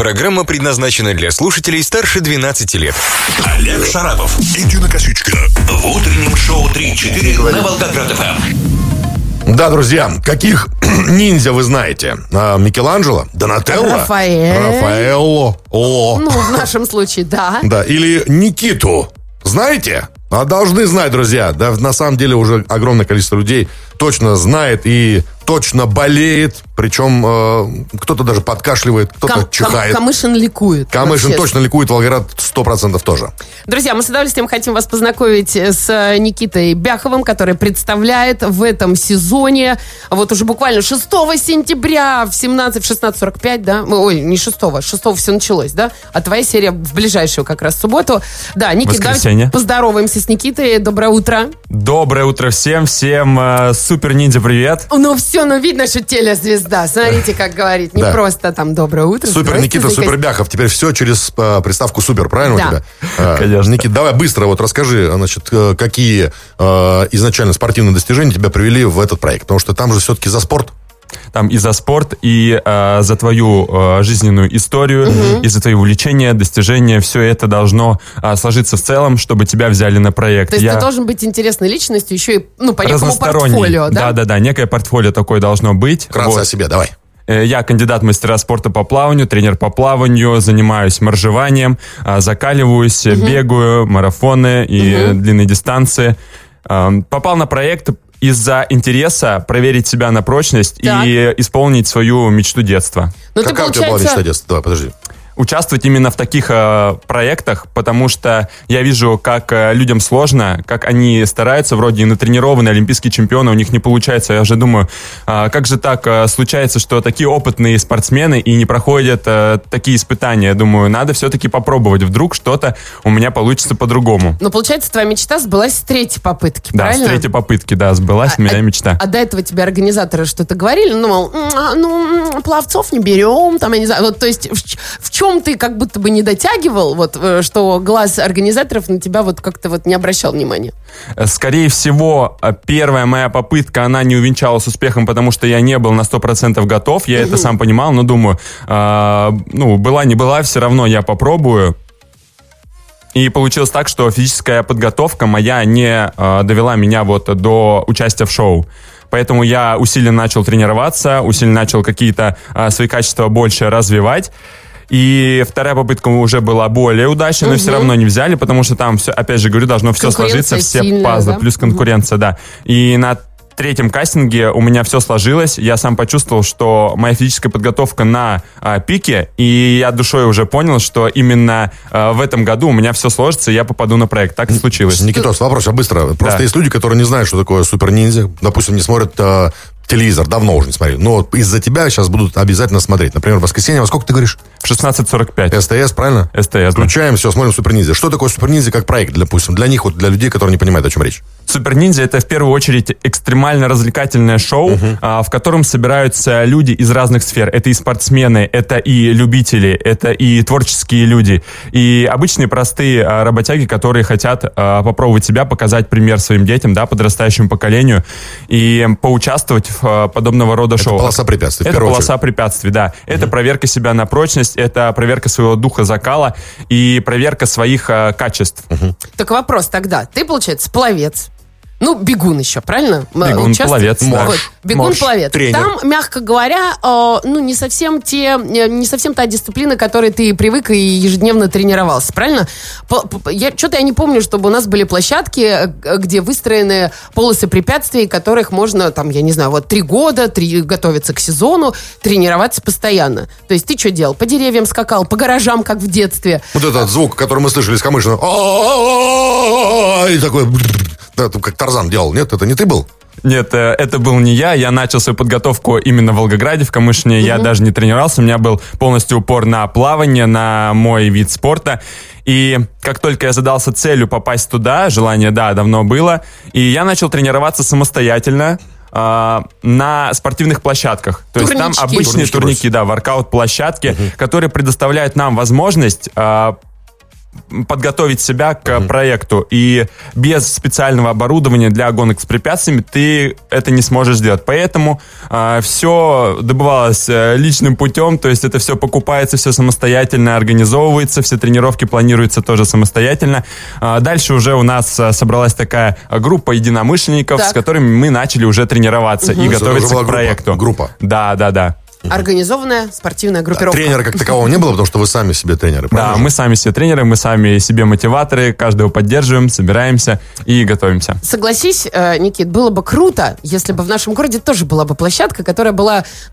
Программа предназначена для слушателей старше 12 лет. Олег Шарапов и Дина Косичкина. В утреннем шоу 3-4 на Волгоград-ФМ. Да, друзья, каких ниндзя вы знаете? Микеланджело? Донателло? Рафаэлло? Ну, в нашем случае, да. Да, или Никиту. Знаете? Должны знать, друзья. Да, на самом деле уже огромное количество людей точно знает и точно болеет. Причем кто-то даже подкашливает, кто-то чихает. Камышин ликует. Камышин вообще. Точно ликует, Волгоград 100% тоже. Друзья, мы с удовольствием хотим вас познакомить с Никитой Бяховым, который представляет в этом сезоне, вот уже буквально 6 сентября в 16:45, да? Ой, не 6-го все началось, да? А твоя серия в ближайшую как раз субботу. Да, Никита, давайте поздороваемся с Никитой. Доброе утро. Доброе утро всем супер ниндзя, привет. Ну все, видно, что телезвезда. Смотрите, как говорит, не просто там доброе утро. Супер Никита, супер Бяхов. Теперь все через приставку супер, правильно у тебя? Конечно. Никит, давай быстро вот расскажи, значит, какие изначально спортивные достижения тебя привели в этот проект. Потому что там же все-таки за спорт. Там и за спорт, и за твою жизненную историю, и за твои увлечения, достижения. Все это должно сложиться в целом, чтобы тебя взяли на проект. То есть ты должен быть интересной личностью, еще и по некому портфолио, да? Да, некое портфолио такое должно быть. Вкратце о себе, давай. Я кандидат мастера спорта по плаванию, тренер по плаванию, занимаюсь моржеванием, закаливаюсь, бегаю, марафоны и длинные дистанции. Попал на проект из-за интереса проверить себя на прочность и исполнить свою мечту детства. Какая у тебя была мечта детства? Давай, подожди. Участвовать именно в таких проектах, потому что я вижу, как людям сложно, как они стараются, вроде и натренированные олимпийские чемпионы, у них не получается. Я уже думаю, как же так случается, что такие опытные спортсмены и не проходят такие испытания. Я думаю, надо все-таки попробовать, вдруг что-то у меня получится по-другому. Но получается, твоя мечта сбылась с 3-й попытки, да, правильно? Да, с 3-й попытки, да, сбылась моя мечта. А до этого тебе организаторы что-то говорили? Ну, пловцов не берем, там, я не знаю, вот, то есть в чем ты как будто бы не дотягивал, вот, что глаз организаторов на тебя вот как-то вот не обращал внимания? Скорее всего, первая моя попытка, она не увенчалась успехом, потому что я не был на 100% готов, я это сам понимал, но думаю, была не была, все равно я попробую. И получилось так, что физическая подготовка моя не довела меня вот до участия в шоу. Поэтому я усиленно начал тренироваться, усиленно начал какие-то свои качества больше развивать. И вторая попытка уже была более удачной, но все равно не взяли, потому что там все, опять же говорю, должно все сложиться, все сильная, пазлы, да? Плюс конкуренция, да. И на 3-м кастинге у меня все сложилось, я сам почувствовал, что моя физическая подготовка на пике, и я душой уже понял, что именно в этом году у меня все сложится, и я попаду на проект. Так и случилось. Никитос, вопрос, быстро. Просто есть люди, которые не знают, что такое супер-ниндзя, допустим, не смотрят телевизор, давно уже не смотрели, но из-за тебя сейчас будут обязательно смотреть. Например, в воскресенье, во сколько ты говоришь? В 16:45. СТС, правильно? СТС, включаем, все, смотрим Супер Ниндзя. Что такое Супер Ниндзя как проект, допустим, для них, вот для людей, которые не понимают, о чем речь? Супер Ниндзя — это в первую очередь экстремально-развлекательное шоу, в котором собираются люди из разных сфер. Это и спортсмены, это и любители, это и творческие люди, и обычные простые работяги, которые хотят попробовать себя, показать пример своим детям, да, подрастающему поколению, и поучаствовать в подобного рода шоу. Это полоса препятствий. Это полоса препятствий, да. Это проверка себя на прочность, это проверка своего духа закала и проверка своих качеств. Так вопрос тогда. Ты, получается, пловец. Ну, бегун еще, правильно? Бегун, пловец, да. Вот, бегун, пловец. Тренер. Там, мягко говоря, не совсем та дисциплина, к которой ты привык и ежедневно тренировался, правильно? Что-то я не помню, чтобы у нас были площадки, где выстроены полосы препятствий, которых можно, там, я не знаю, вот 3 года готовиться к сезону, тренироваться постоянно. То есть ты что делал? По деревьям скакал, по гаражам, как в детстве. Вот этот звук, который мы слышали из Камышина. И такой... Да, как Тарзан делал, нет? Это не ты был? Нет, это был не я. Я начал свою подготовку именно в Волгограде, в Камышине. Я даже не тренировался. У меня был полностью упор на плавание, на мой вид спорта. И как только я задался целью попасть туда, желание, да, давно было, и я начал тренироваться самостоятельно на спортивных площадках. То есть там обычные турники, да, воркаут-площадки, которые предоставляют нам возможность подготовить себя к проекту. И без специального оборудования для гонок с препятствиями ты это не сможешь сделать. Поэтому все добывалось личным путем, то есть это все покупается, все самостоятельно организовывается, все тренировки планируются тоже самостоятельно. Дальше уже у нас собралась такая группа единомышленников, с которыми мы начали уже тренироваться и готовиться к проекту. Группа. Да. Организованная спортивная группировка. Тренера как такового не было, потому что вы сами себе тренеры, правильно? Да, мы сами себе тренеры, мы сами себе мотиваторы, каждого поддерживаем, собираемся и готовимся. Согласись, Никит, было бы круто, если бы в нашем городе тоже была бы площадка, которая была